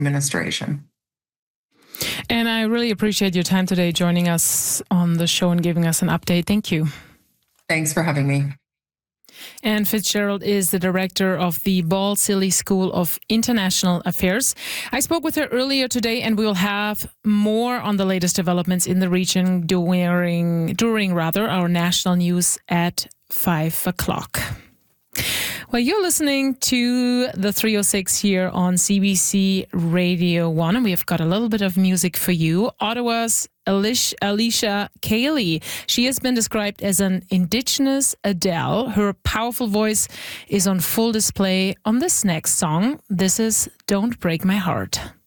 administration. And I really appreciate your time today, joining us on the show and giving us an update. Thank you. Thanks for having me. Anne Fitzgerald is the director of the Balsillie School of International Affairs. I spoke with her earlier today, and we will have more on the latest developments in the region during our national news at 5 o'clock. Well, you're listening to the 306 here on CBC Radio 1, and we've got a little bit of music for you. Ottawa's Alicia Cayley. She has been described as an Indigenous Adele. Her powerful voice is on full display on this next song. This is Don't Break My Heart.